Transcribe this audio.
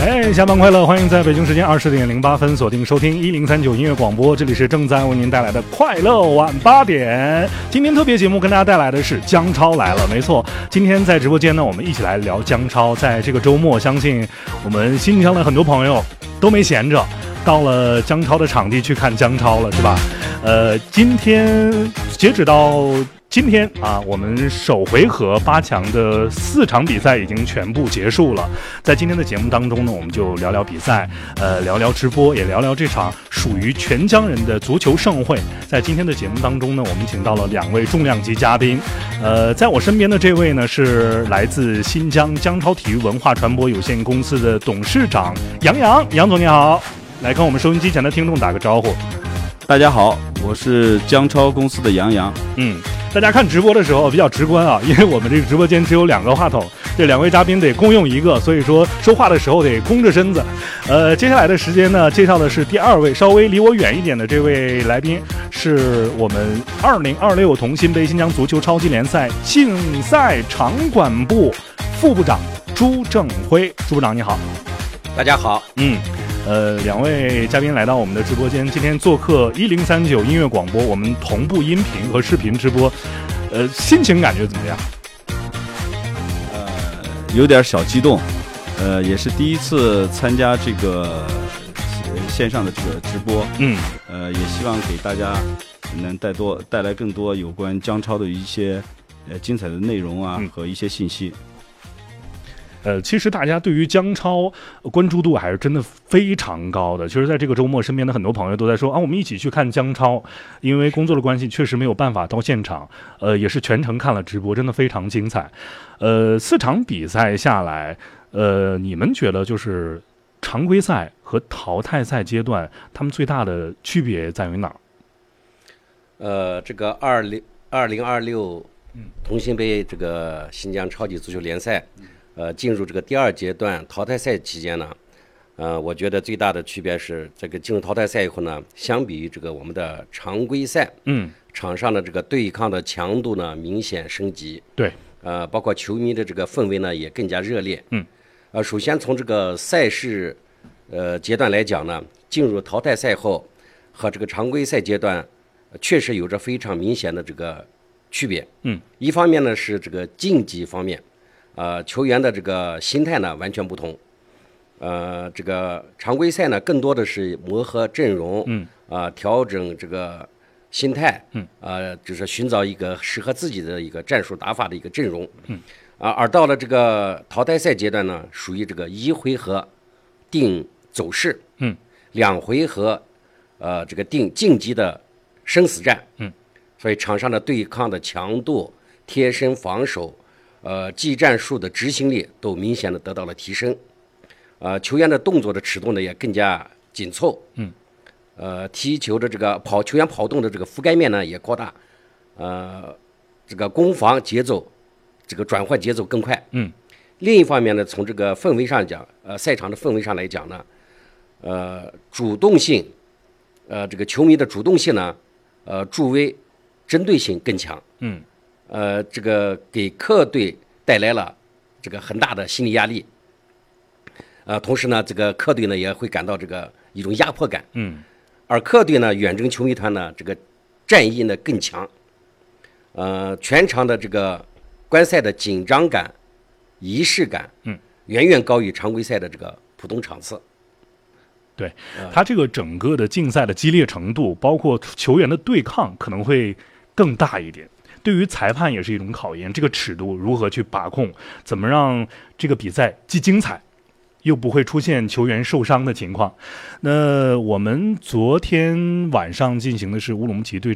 哎，下班快乐！欢迎在北京时间20:08锁定收听1039音乐广播，这里是正在为您带来的快乐晚8点。今天特别节目跟大家带来的是姜超来了，没错，今天在直播间呢，我们一起来聊姜超。在这个周末，相信我们新疆的很多朋友都没闲着，到了姜超的场地去看姜超了，是吧？今天截止到今天啊，我们首回合8强的4场比赛已经全部结束了。在今天的节目当中呢，我们就聊聊比赛，聊聊直播，也聊聊这场属于全疆人的足球盛会。在今天的节目当中呢，我们请到了2位重量级嘉宾。在我身边的这位呢，是来自新疆姜超体育文化传播有限公司的董事长杨洋。杨总你好，来跟我们收音机前的听众打个招呼。 大家好，我是姜超公司的杨洋。 大家看直播的时候比较直观啊，因为我们这个直播间只有2个话筒，这2位嘉宾得共用1个，所以说说话的时候得弓着身子。接下来的时间呢，介绍的是第2位，稍微离我远一点的这位来宾，是我们2026同心杯新疆足球超级联赛竞赛场馆部副部长朱正辉。朱部长你好。 大家好。 2位嘉宾来到我们的直播间，今天做客1039音乐广播，我们同步音频和视频直播，心情感觉怎么样？ 有点小激动，也是第一次参加这个线上的这个直播，也希望给大家能带来更多有关姜超的一些精彩的内容啊，和一些信息。 其实大家对于姜超关注度还是真的非常高的。其实在这个周末，身边的很多朋友都在说啊，我们一起去看姜超，因为工作的关系，确实没有办法到现场，也是全程看了直播，真的非常精彩。4场比赛下来，你们觉得就是常规赛和淘汰赛阶段，他们最大的区别在于哪儿？ 这个2026同心杯这个新疆超级足球联赛。进入这个第2阶段淘汰赛期间呢，我觉得最大的区别是，这个进入淘汰赛以后呢，相比于这个我们的常规赛，场上的这个对抗的强度呢明显升级， 对， 包括球迷的这个氛围呢也更加热烈，首先从这个赛事阶段来讲呢，进入淘汰赛后和这个常规赛阶段确实有着非常明显的这个区别，一方面呢是这个竞技方面。球员的这个心态呢完全不同，这个常规赛呢更多的是磨合阵容，调整这个心态，就是寻找一个适合自己的一个战术打法的一个阵容，而到了这个淘汰赛阶段呢，属于这个1回合定走势，2回合这个定晋级的生死战，所以场上的对抗的强度、贴身防守。技战术的执行力都明显的得到了提升，球员的动作的尺度呢也更加紧凑，踢球的这个球员跑动的这个覆盖面呢也扩大，这个攻防节奏，这个转换节奏更快，另一方面呢，从这个氛围上讲，赛场的氛围上来讲呢，主动性，这个球迷的主动性呢，助威，针对性更强，这个给客队带来了这个很大的心理压力，同时呢，这个客队呢也会感到这个一种压迫感，而客队呢远征球迷团呢这个战意呢更强，全场的这个观赛的紧张感、仪式感，远远高于常规赛的这个普通场次。 对，他这个整个的竞赛的激烈程度，包括球员的对抗，可能会更大一点。对于裁判也是一种考验，这个尺度如何去把控，怎么让这个比赛既精彩又不会出现球员受伤的情况。那我们昨天晚上进行的是乌鲁木齐对